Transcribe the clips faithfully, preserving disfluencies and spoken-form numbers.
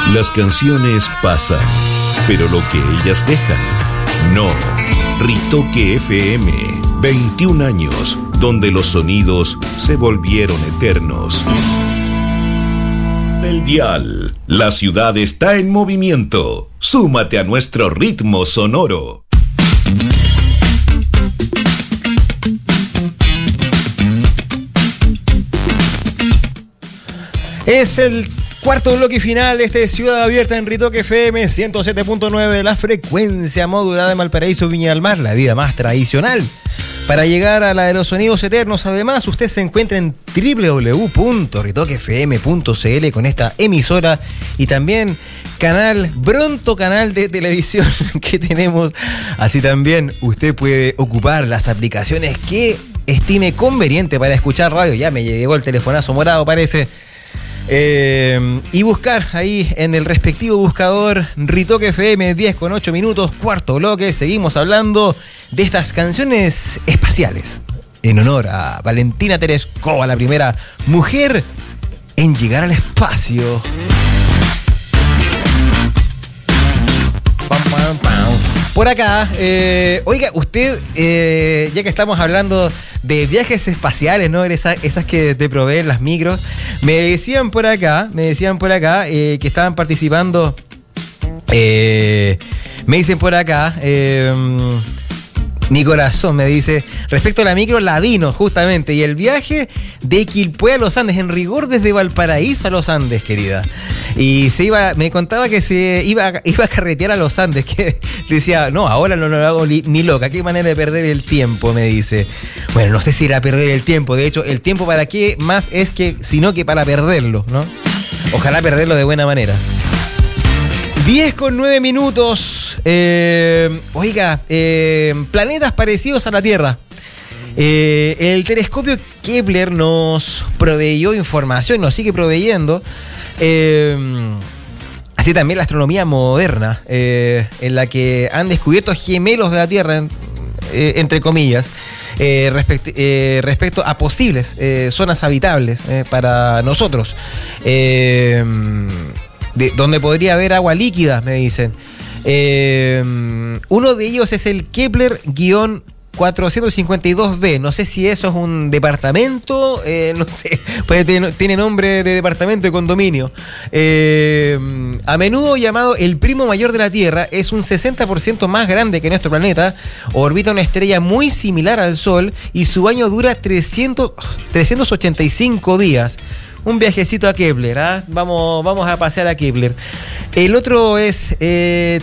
Las canciones pasan, pero lo que ellas dejan, no. Ritoque F M, veintiún años, donde los sonidos se volvieron eternos. El dial, la ciudad está en movimiento. Súmate a nuestro ritmo sonoro. Es el cuarto bloque final de este Ciudad Abierta en Ritoque F M ciento siete punto nueve, la frecuencia modulada de Valparaíso, Viña del Mar, la vida más tradicional. Para llegar a la de los sonidos eternos, además, usted se encuentra en doble u doble u doble u punto ritoque f m punto c l con esta emisora y también canal, pronto canal de televisión que tenemos. Así también usted puede ocupar las aplicaciones que estime conveniente para escuchar radio. Ya me llegó el telefonazo morado, parece. Eh, y buscar ahí en el respectivo buscador Ritoque F M, diez con ocho minutos, cuarto bloque. Seguimos hablando de estas canciones espaciales en honor a Valentina Tereshkova, la primera mujer en llegar al espacio. Pam, pam, pam. Por acá, eh, oiga, usted, eh, ya que estamos hablando de viajes espaciales, ¿no? Esas, esas que te proveen las micros, me decían por acá, me decían por acá eh, que estaban participando, eh, me dicen por acá, eh, mi corazón me dice, respecto a la micro Ladino, justamente, y el viaje de Quilpué a los Andes, en rigor desde Valparaíso a los Andes, querida. Y se iba, me contaba que se iba, iba a carretear a los Andes, que decía, no, ahora no, no lo hago ni, ni loca, qué manera de perder el tiempo, me dice. Bueno, no sé si era perder el tiempo, de hecho, el tiempo para qué más es que, sino que para perderlo, ¿no? Ojalá perderlo de buena manera. diez con nueve minutos. Eh, oiga, eh, planetas parecidos a la Tierra. Eh, el telescopio Kepler nos proveyó información, nos sigue proveyendo. Eh, así también la astronomía moderna, eh, en la que han descubierto gemelos de la Tierra, eh, entre comillas, eh, respect, eh, respecto a posibles eh, zonas habitables eh, para nosotros. Eh, De, donde podría haber agua líquida, me dicen. Eh, uno de ellos es el Kepler cuatrocientos cincuenta y dos b. No sé si eso es un departamento, eh, no sé, pues tiene, tiene nombre de departamento de condominio. Eh, a menudo llamado el primo mayor de la Tierra, es un sesenta por ciento más grande que nuestro planeta, orbita una estrella muy similar al Sol y su año dura trescientos, trescientos ochenta y cinco días. Un viajecito a Kepler, ¿ah? Vamos, vamos a pasear a Kepler. El otro es eh,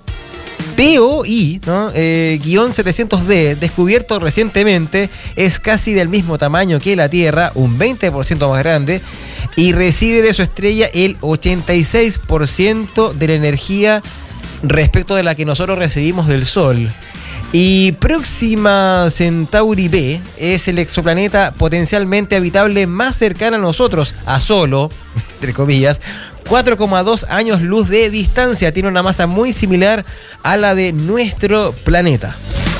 T O I, ¿no? Eh, guión setecientos D, descubierto recientemente, es casi del mismo tamaño que la Tierra, un veinte por ciento más grande, y recibe de su estrella el ochenta y seis por ciento de la energía respecto de la que nosotros recibimos del Sol. Y Próxima Centauri B es el exoplaneta potencialmente habitable más cercano a nosotros, a solo, entre comillas, cuatro coma dos años luz de distancia. Tiene una masa muy similar a la de nuestro planeta.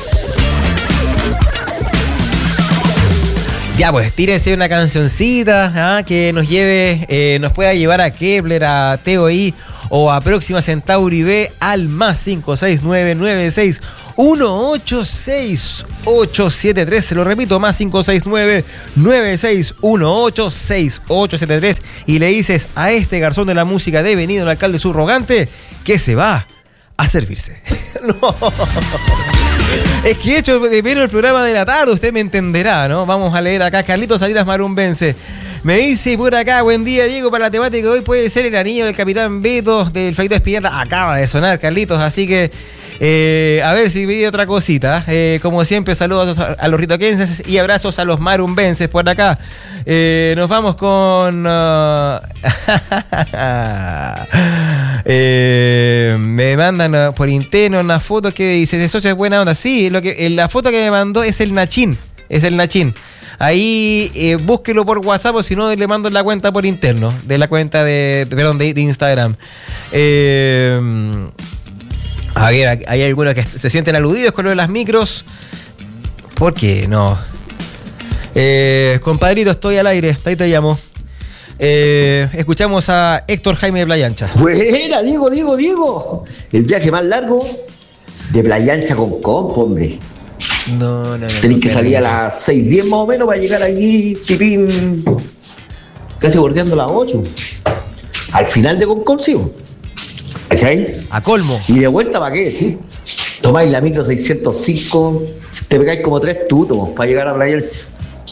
Ya pues, tírese una cancioncita, ¿ah? Que nos lleve, eh, nos pueda llevar a Kepler, a T O I o a Próxima Centauri B al más cinco seis nueve nueve seis uno ocho seis ocho siete tres. Se lo repito, más cinco seis nueve nueve seis uno ocho seis ocho siete tres. Y le dices a este garzón de la música devenido el alcalde subrogante que se va a servirse. No. Es que he hecho de menos el programa de la tarde, usted me entenderá, ¿no? Vamos a leer acá. Carlitos Salinas Marumbense me dice por acá, buen día Diego, para la temática de hoy puede ser el anillo del Capitán Beto del Flaito Espineta. Acaba de sonar, Carlitos, así que eh, a ver si pide otra cosita. Eh, como siempre, saludos a los ritoquenses y abrazos a los marumbenses por acá. Eh, nos vamos con... Uh... eh, me mandan por interno una foto que dice, eso es buena onda. Sí, lo que, la foto que me mandó es el Nachín, es el Nachín. Ahí eh, búsquelo por WhatsApp o si no le mando la cuenta por interno, de la cuenta de, perdón, de, de Instagram. Eh, a ver, hay algunos que se sienten aludidos con lo de las micros. ¿Por qué no? Eh, compadrito, estoy al aire, ahí te llamo. Eh, escuchamos a Héctor Jaime de Playa Ancha. Buena, Diego, Diego, Diego. El viaje más largo de Playa Ancha con compo, hombre. No, no, no. Tenéis que salir a las seis diez más o menos para llegar aquí, tipín, casi bordeando las ocho. Al final de Concón, ¿sí? ¿Cachai? A colmo. Y de vuelta, ¿para qué? Sí. Tomáis la micro seiscientos cinco, te pegáis como tres tutos para llegar a Playa Ancha.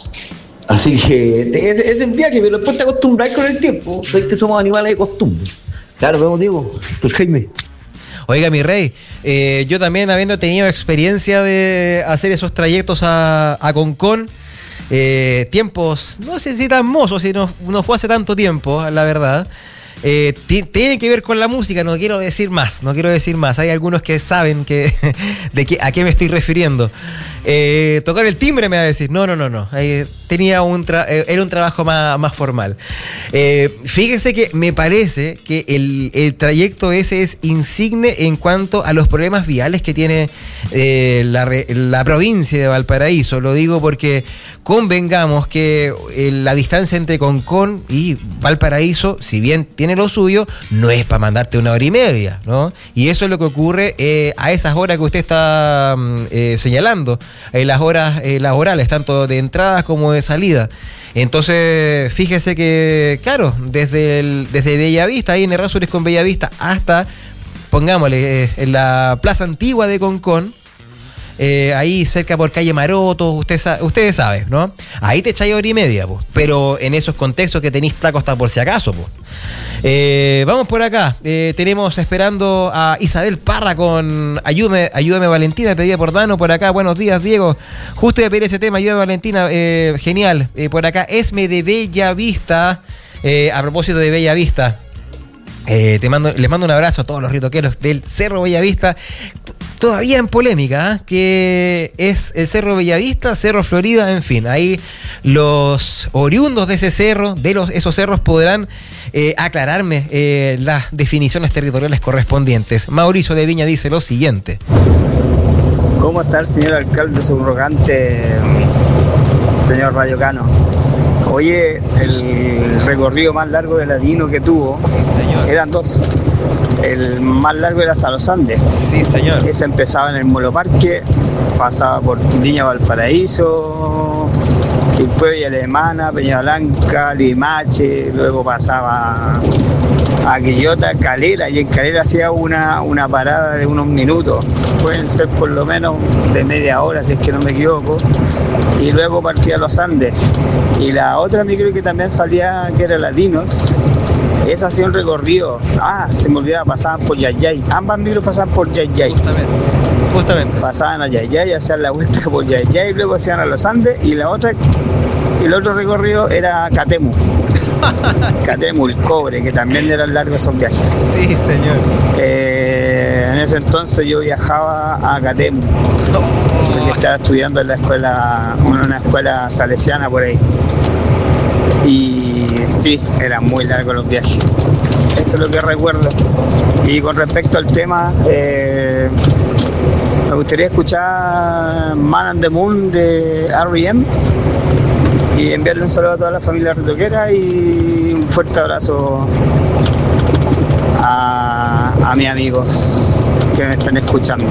Así que es, es el viaje, pero después te acostumbráis con el tiempo. Sabéis que somos animales de costumbre. Claro, vemos, digo, pues Jaime. Oiga, mi rey, eh, yo también habiendo tenido experiencia de hacer esos trayectos a, a Concón, eh, tiempos, no sé si tan mozos, si no, no fue hace tanto tiempo, la verdad. Eh, t- tiene que ver con la música, no quiero decir más, no quiero decir más. Hay algunos que saben que, de qué, a qué me estoy refiriendo. Eh, tocar el timbre me va a decir, no, no, no, no. Eh, tenía un tra- eh, era un trabajo más, más formal. Eh, fíjese que me parece que el, el trayecto ese es insigne en cuanto a los problemas viales que tiene eh, la, re- la provincia de Valparaíso. Lo digo porque convengamos que eh, la distancia entre Concón y Valparaíso, si bien tiene lo suyo, no es para mandarte una hora y media, ¿no? Y eso es lo que ocurre eh, a esas horas que usted está eh, señalando, en las horas eh, laborales, tanto de entrada como de salida. Entonces, fíjese que, claro, desde, el, desde Bellavista, ahí en Errázuriz con Bellavista, hasta, pongámosle, eh, en la Plaza Antigua de Concón, Eh, ahí cerca por calle Maroto, usted sa- ustedes saben, ¿no? Ahí te echáis hora y media, pues. Pero en esos contextos que tenéis tacos hasta por si acaso, pues. Eh, vamos por acá. Eh, tenemos esperando a Isabel Parra con Ayúdame, Ayúdame Valentina, pedida por Dano por acá. Buenos días, Diego. Justo de pedir ese tema, Ayúdame Valentina, eh, genial. Eh, por acá, Esme de Bellavista. Eh, a propósito de Bellavista. Eh, te mando, les mando un abrazo a todos los ritoqueros del Cerro Bellavista, t- todavía en polémica, ¿eh? Que es el Cerro Bellavista, Cerro Florida, en fin, ahí los oriundos de ese cerro, de los, esos cerros podrán eh, aclararme eh, las definiciones territoriales correspondientes. Mauricio de Viña dice lo siguiente. ¿Cómo está el señor alcalde subrogante, señor Rayo Cano? Oye, el recorrido más largo de latino que tuvo, Sí, señor. eran dos. El más largo era hasta los Andes. Sí, señor. Ese empezaba en el Moloparque, pasaba por Viña Valparaíso, Quilpué, Villa Alemana, Peña Blanca, Limache, luego pasaba a Quillota, Calera, y en Calera hacía una, una parada de unos minutos, pueden ser por lo menos de media hora si es que no me equivoco, y luego partía a los Andes. Y la otra micro que también salía, que era Latinos, esa hacía un recorrido, ah, se me olvidaba, pasaban por Yayay, ambas micros pasaban por Yayay. Justamente. Justamente. Pasaban a Yayay, hacían la vuelta por Yayay, luego hacían a los Andes, y la otra, el otro recorrido era Catemu. Catemu, el cobre, que también eran largos esos viajes. Sí, señor. Eh, en ese entonces yo viajaba a Catemu, porque estaba estudiando en la escuela, en una escuela salesiana por ahí. Y sí, eran muy largos los viajes. Eso es lo que recuerdo. Y con respecto al tema, eh, me gustaría escuchar Man and the Moon de R E M y enviarle un saludo a toda la familia retoquera y un fuerte abrazo a, a mis amigos que me están escuchando.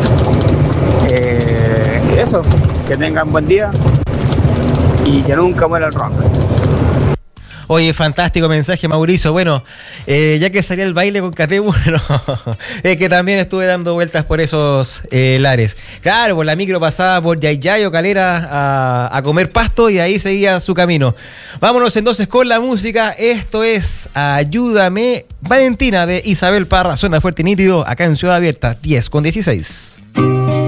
Eh, eso, que tengan buen día y que nunca muera el rock. Oye, fantástico mensaje, Mauricio. Bueno, eh, ya que salí al baile con Catemu, no, es que también estuve dando vueltas por esos eh, lares. Claro, por la micro pasaba por Yayay o Calera a, a comer pasto y ahí seguía su camino. Vámonos entonces con la música. Esto es Ayúdame Valentina de Isabel Parra. Suena fuerte y nítido acá en Ciudad Abierta, diez con dieciséis.